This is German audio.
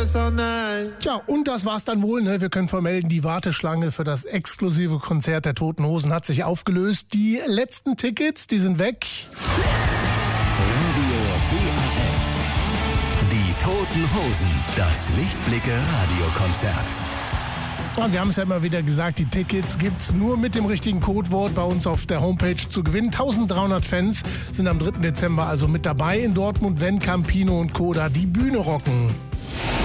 all night. Ja, und das war's dann wohl. Ne? Wir können vermelden, die Warteschlange für das exklusive Konzert der Toten Hosen hat sich aufgelöst. Die letzten Tickets, die sind weg. Radio WAF. Die Toten Hosen. Das Lichtblicke Radiokonzert. Und wir haben es ja immer wieder gesagt, die Tickets gibt's nur mit dem richtigen Codewort bei uns auf der Homepage zu gewinnen. 1300 Fans sind am 3. Dezember also mit dabei in Dortmund, wenn Campino und Koda die Bühne rocken.